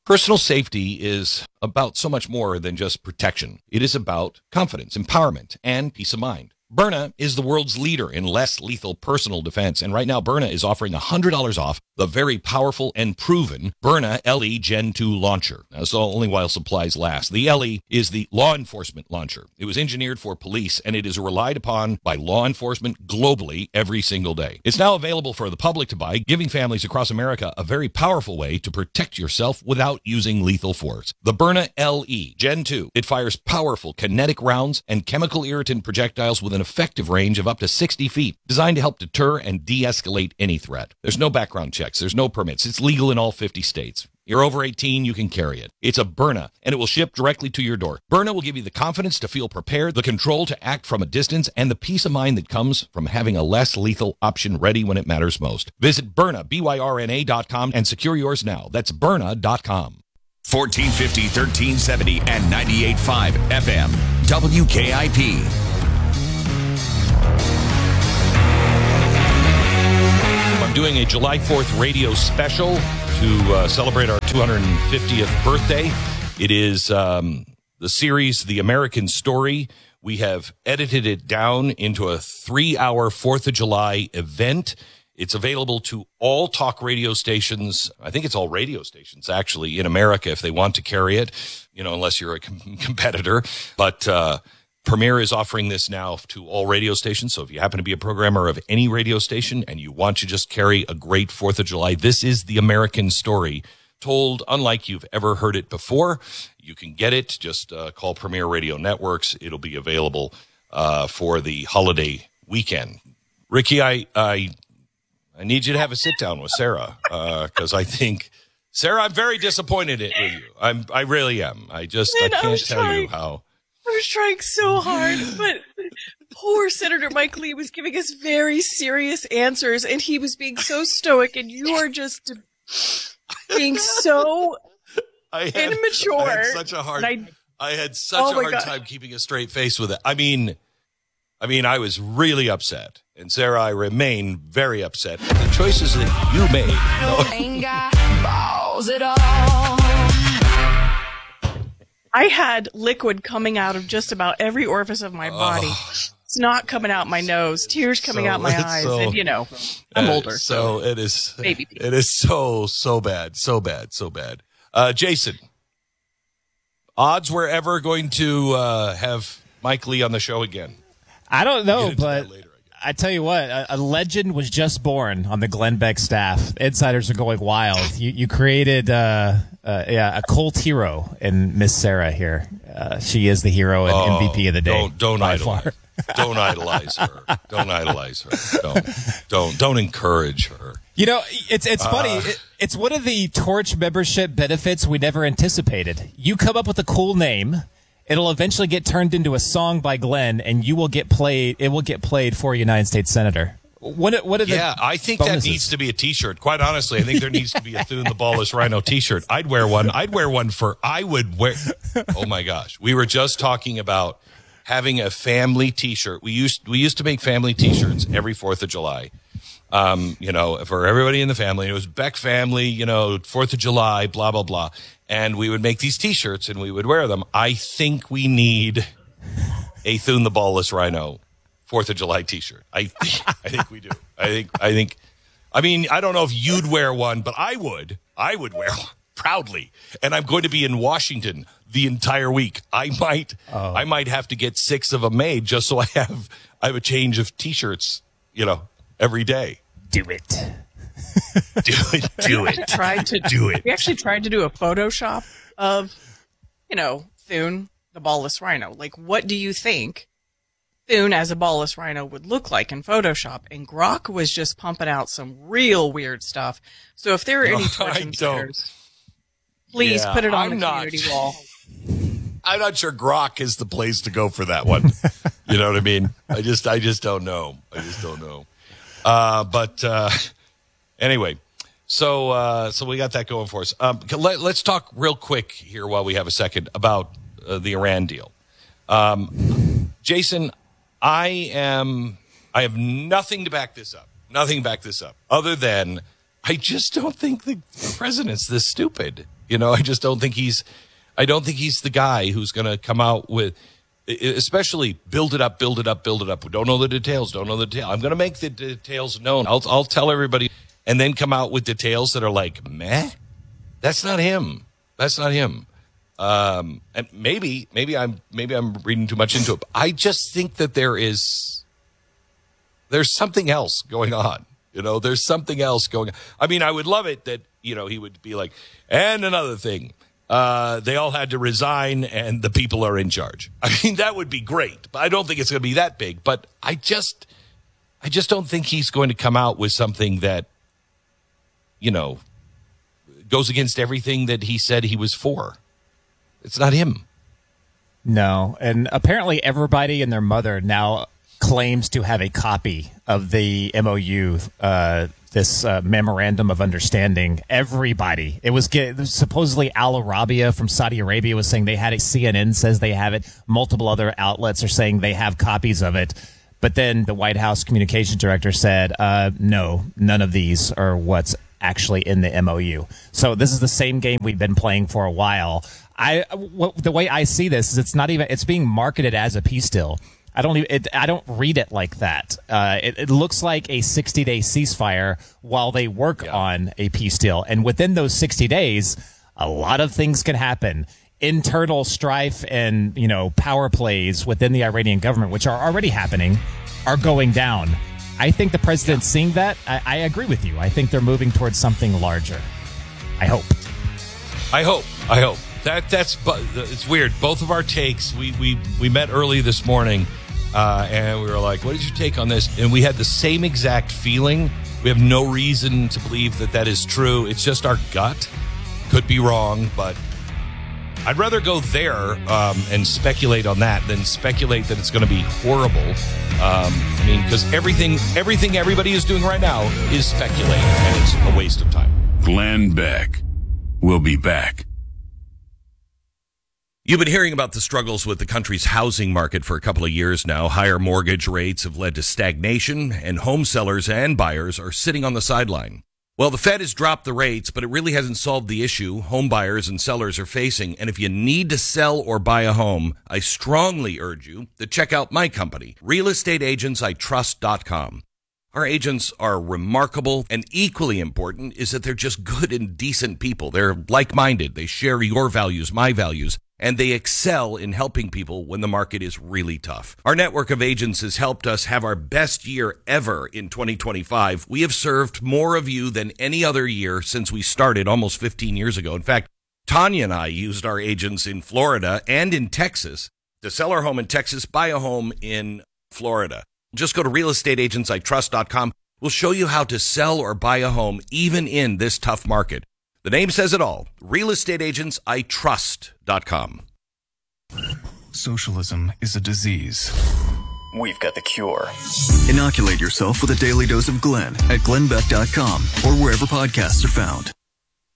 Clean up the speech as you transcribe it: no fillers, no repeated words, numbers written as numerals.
Personal safety is about so much more than just protection. It is about confidence, empowerment, and peace of mind. Byrna is the world's leader in less lethal personal defense, and right now Byrna is offering $100 off the very powerful and proven Byrna LE Gen 2 launcher. That's only while supplies last. The LE is the law enforcement launcher. It was engineered for police, and it is relied upon by law enforcement globally every single day. It's now available for the public to buy, giving families across America a very powerful way to protect yourself without using lethal force. The Byrna LE Gen 2. It fires powerful kinetic rounds and chemical irritant projectiles with an effective range of up to 60 feet, designed to help deter and de-escalate any threat. There's no background checks. There's no permits. It's legal in all 50 states. You're over 18, you can carry it. It's a Byrna, and it will ship directly to your door. Byrna will give you the confidence to feel prepared, the control to act from a distance, and the peace of mind that comes from having a less lethal option ready when it matters most. Visit Byrna, BYRNA.com, and secure yours now. That's Byrna.com. 1450, 1370, and 98.5 FM. WKIP. I'm doing a July 4th radio special to celebrate our 250th birthday. It is the series, The American Story. We have edited it down into a 3-hour 4th of July event. It's available to all talk radio stations. I think it's all radio stations, actually, in America, if they want to carry it, unless you're a competitor. But Premier is offering this now to all radio stations. So if you happen to be a programmer of any radio station and you want to just carry a great 4th of July, this is The American Story, told unlike you've ever heard it before. You can get it. Just call Premier Radio Networks. It'll be available for the holiday weekend. Ricky, I need you to have a sit down with Sarah because I think, Sarah, I'm very disappointed with you. I really am. I can't tell you how. I was trying so hard, but poor Senator Mike Lee was giving us very serious answers, and he was being so stoic, and you are just being so immature. I had such a hard time keeping a straight face with it. I mean, I was really upset. And Sarah, I remain very upset. The choices that you made. Ain't got balls at all. I had liquid coming out of just about every orifice of my body. It's not coming out my nose. Tears coming out my eyes. And, I'm older. So it is. Baby. It is so bad. So bad. So bad. Jason, odds we're ever going to have Mike Lee on the show again? I don't know, but I tell you what, a legend was just born on the Glenn Beck staff. Insiders are going wild. You created a cult hero in Miss Sarah here. She is the hero and MVP of the day. Don't idolize. Don't idolize her. Don't idolize her. Don't encourage her. It's funny. It's one of the Torch membership benefits we never anticipated. You come up with a cool name. It'll eventually get turned into a song by Glenn, and you will get played. It will get played for a United States Senator. What are the I think bonuses? that needs to be a T-shirt. Quite honestly, I think there needs to be a Thune the Ballless Rhino T-shirt. I'd wear one. Oh my gosh, we were just talking about having a family T-shirt. We used to make family T-shirts every 4th of July. For everybody in the family. It was Beck family, 4th of July, blah, blah, blah. And we would make these T-shirts and we would wear them. I think we need a Thune the Ballless Rhino 4th of July T-shirt. I think we do. I don't know if you'd wear one, but I would. I would wear one proudly. And I'm going to be in Washington the entire week. I might have to get 6 of them made just so I have a change of T-shirts, every day. Do it. Do it. We actually tried to do a Photoshop of, Thune, the Ballless Rhino. Like, what do you think Thune as a Ballless Rhino would look like in Photoshop? And Grok was just pumping out some real weird stuff. So if there are any Torch insiders, please put it on the community wall. I'm not sure Grok is the place to go for that one. You know what I mean? I just don't know. Anyway, so we got that going for us. Let's talk real quick here while we have a second about the Iran deal. Jason, I have nothing to back this up. Other than I just don't think the president's this stupid. I just don't think he's the guy who's going to come out with, especially build it up. We don't know the details. I'm going to make the details known. I'll tell everybody, and then come out with details that are like, meh. That's not him. And maybe I'm reading too much into it. But I just think that there's something else going on. There's something else going on. I mean, I would love it that, he would be like, and another thing, they all had to resign and the people are in charge. I mean, that would be great, but I don't think it's going to be that big. But I just don't think he's going to come out with something that, goes against everything that he said he was for. It's not him. No, and apparently everybody and their mother now claims to have a copy of the MOU, this memorandum of understanding. Everybody. It was supposedly Al Arabiya from Saudi Arabia was saying they had it. CNN says they have it. Multiple other outlets are saying they have copies of it. But then the White House communications director said, no, none of these are what's actually in the MOU. So this is the same game we've been playing for a while. The way I see this is it's being marketed as a peace deal. I don't read it like that. It looks like a 60-day ceasefire while they work on a peace deal. And within those 60 days, a lot of things can happen. Internal strife and, power plays within the Iranian government, which are already happening, are going down. I think the president's seeing that. I agree with you. I think they're moving towards something larger. I hope. That's it's weird. Both of our takes, we met early this morning, and we were like, what did you take on this? And we had the same exact feeling. We have no reason to believe that is true. It's just our gut. Could be wrong, but I'd rather go there and speculate on that than speculate that it's going to be horrible. Because everything everybody is doing right now is speculating, and it's a waste of time. Glenn Beck will be back. You've been hearing about the struggles with the country's housing market for a couple of years now. Higher mortgage rates have led to stagnation, and home sellers and buyers are sitting on the sideline. Well, the Fed has dropped the rates, but it really hasn't solved the issue home buyers and sellers are facing. And if you need to sell or buy a home, I strongly urge you to check out my company, realestateagentsitrust.com. Our agents are remarkable, and equally important is that they're just good and decent people. They're like-minded. They share your values, my values, and they excel in helping people when the market is really tough. Our network of agents has helped us have our best year ever in 2025. We have served more of you than any other year since we started almost 15 years ago. In fact, Tanya and I used our agents in Florida and in Texas to sell our home in Texas, buy a home in Florida. Just go to realestateagentsitrust.com. We'll show you how to sell or buy a home even in this tough market. The name says it all. realestateagentsitrust.com. Socialism is a disease. We've got the cure. Inoculate yourself with a daily dose of Glenn at glennbeck.com or wherever podcasts are found.